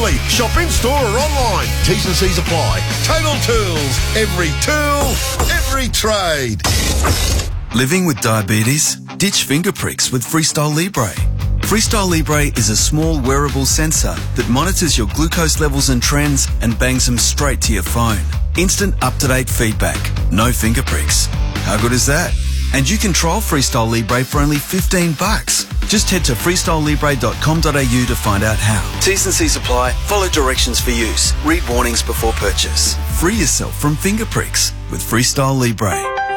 only. Shop in store or online. T's and C's apply. Taylor Tools. Every tool, every trade. Living with diabetes? Ditch finger pricks with Freestyle Libre. Freestyle Libre is a small wearable sensor that monitors your glucose levels and trends and bangs them straight to your phone. Instant up-to-date feedback. No finger pricks. How good is that? And you can trial Freestyle Libre for only $15. Just head to freestylelibre.com.au to find out how. T's and C's apply. Follow directions for use. Read warnings before purchase. Free yourself from finger pricks with Freestyle Libre.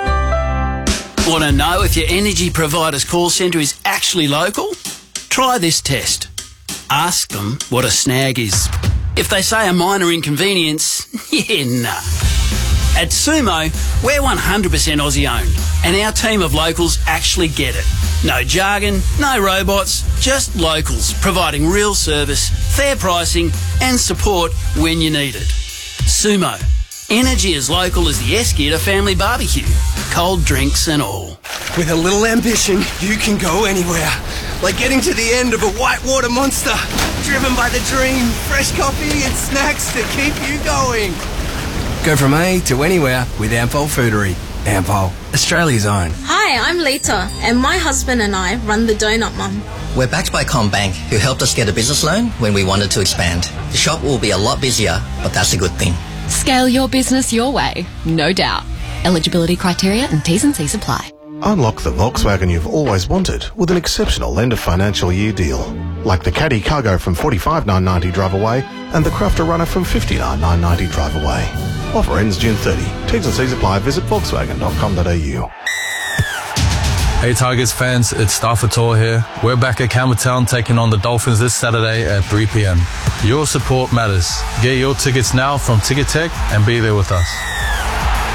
Want to know if your energy provider's call centre is actually local? Try this test. Ask them what a snag is. If they say a minor inconvenience, nah. At Sumo, we're 100% Aussie owned, and our team of locals actually get it. No jargon, no robots, just locals providing real service, fair pricing and support when you need it. Sumo, energy as local as the Eskita family barbecue, cold drinks and all. With a little ambition, you can go anywhere. Like getting to the end of a whitewater monster, driven by the dream, fresh coffee and snacks to keep you going. Go from A to anywhere with Ampol Foodery. Ampol, Australia's own. Hi, I'm Lita, and my husband and I run the Donut Mum. We're backed by CommBank, who helped us get a business loan when we wanted to expand. The shop will be a lot busier, but that's a good thing. Scale your business your way, no doubt. Eligibility criteria and T's and C's apply. Unlock the Volkswagen you've always wanted with an exceptional end of financial year deal. Like the Caddy Cargo from $45,990 drive away and the Crafter Runner from $59,990 drive away. Offer ends June 30. T's and C's apply. Visit Volkswagen.com.au. Hey Tigers fans, it's Stafford Tour here. We're back at Campbelltown taking on the Dolphins this Saturday at 3 p.m. Your support matters. Get your tickets now from Ticketek and be there with us.